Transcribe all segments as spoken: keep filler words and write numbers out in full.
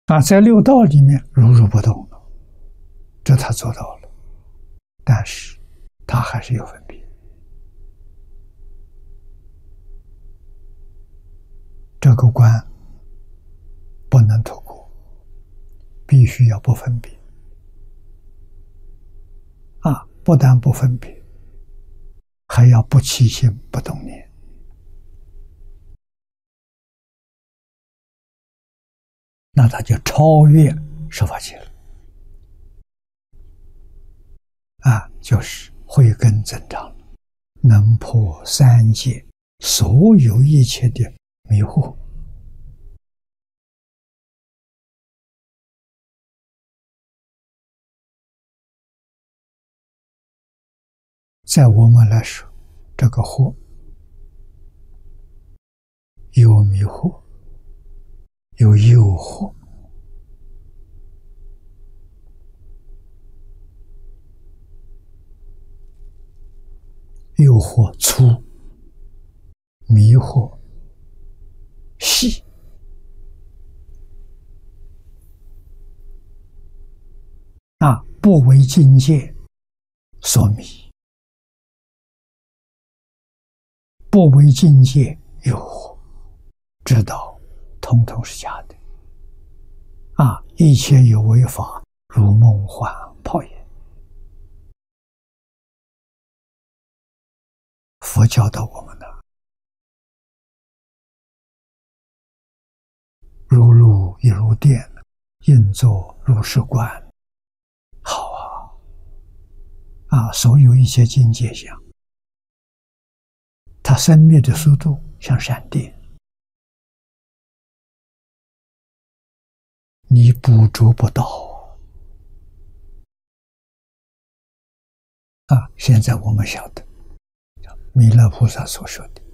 啊，在六道里面如如不动了，这他做到了，但是他还是有分别。这个关不能脱过，必须要不分别。啊，不但不分别，还要不起心不动念。那他就超越十法界了。啊，就是慧根增长了，能破三界所有一切的迷惑。在我们来说，这个惑有迷惑，有诱惑，诱惑粗，迷惑细。啊，不为境界所迷，不为境界诱惑，知道统统是假的。啊，一切有为法，如梦幻泡影。佛教导我们的，如露亦如电，应作如是观。好啊！啊，所有一切境界相，它生灭的速度像闪电，你捕捉不到。啊，现在我们晓得弥勒菩萨所说的，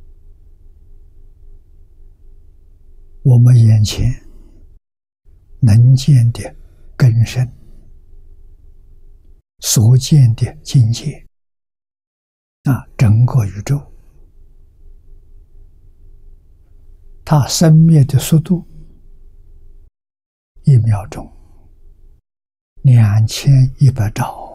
我们眼前能见的根深，所见的境界，啊，整个宇宙，它生灭的速度，一秒钟两千一百兆。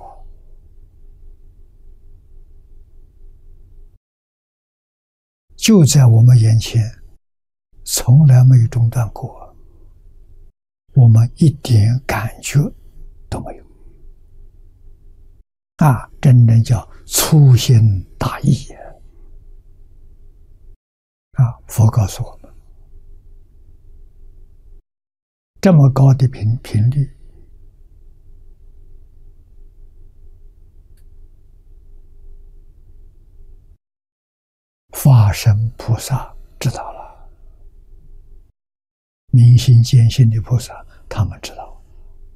就在我们眼前，从来没有中断过，我们一点感觉都没有。啊，真正叫粗心大意呀！啊，佛告诉我们，这么高的频频率，法身菩萨知道了，明心见性的菩萨他们知道。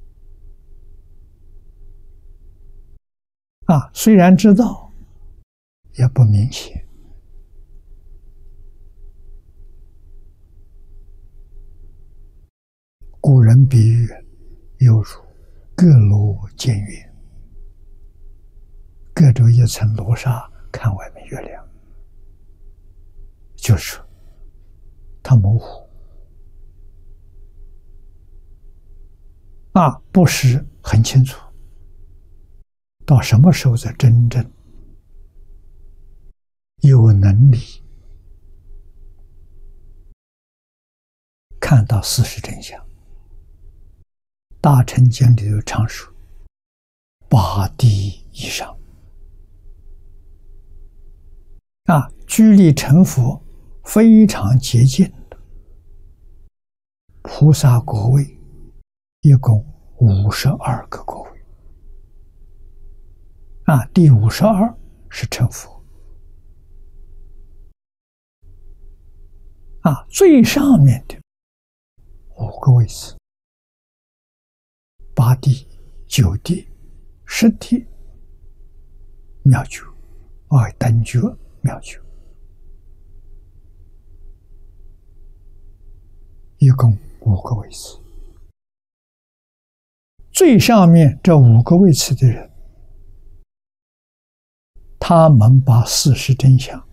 啊，虽然知道，也不明显。古人比喻，犹如隔罗见月，隔着一层罗纱看外面月亮。就是说它模糊，啊，不是很清楚。到什么时候才真正有能力看到事实真相？大乘经里头常说八地以上，啊，居立成佛非常接近的菩萨果位，一共五十二个果位。啊，第五十二是成佛。啊，最上面的五个位次，八地、九地、十地、妙觉、啊，等觉、妙觉，一共五个位次。最上面这五个位次的人，他们把事实真相